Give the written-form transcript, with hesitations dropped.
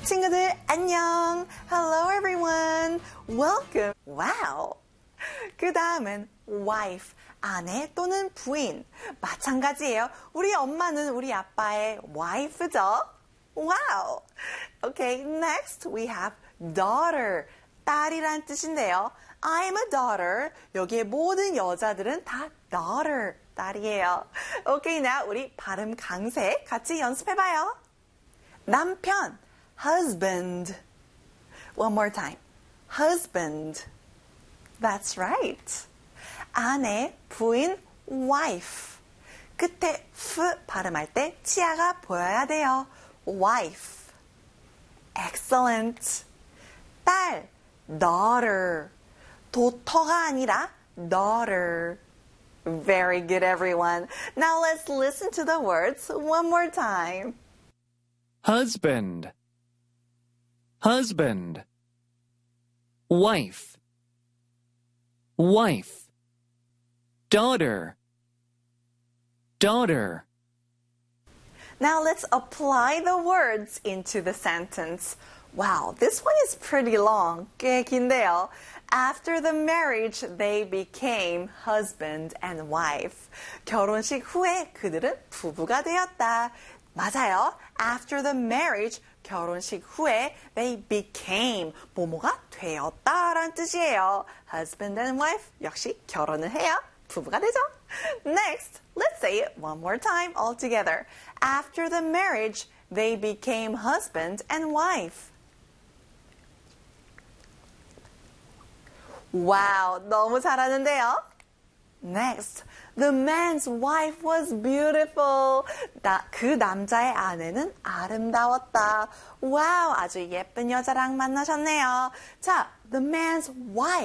친구들 안녕. Hello everyone. Welcome. Wow. 그 다음은 wife, 아내 또는 부인. 마찬가지예요. 우리 엄마는 우리 아빠의 wife죠. Wow. Okay, next we have daughter. 딸이란 뜻인데요. I'm a daughter. 여기에 모든 여자들은 다 daughter, 딸이에요. Okay, now 우리 발음 강세 같이 연습해봐요. 남편, husband. One more time. husband. That's right. 아내, 부인, wife. 끝에 F 발음할 때 치아가 보여야 돼요. wife. Excellent. 딸, daughter. 도터가 아니라 daughter. Very good, everyone. Now let's listen to the words one more time. Husband, husband. Wife, wife. Daughter, daughter. Now let's apply the words into the sentence. Wow, this one is pretty long. 꽤 긴데요. After the marriage, they became husband and wife. 결혼식 후에 그들은 부부가 되었다. 맞아요. After the marriage, 결혼식 후에 they became, 뭐뭐가 되었다라는 뜻이에요. Husband and wife, 역시 결혼을 해야 부부가 되죠. Next, let's say it one more time all together. After the marriage, they became husband and wife. Wow, 너무 잘하는데요. Next, the man's wife was beautiful. 그 남자의 아내는 아름다웠다. Wow, 아주 예쁜 여자랑 만나셨네요. 자, the man's wife.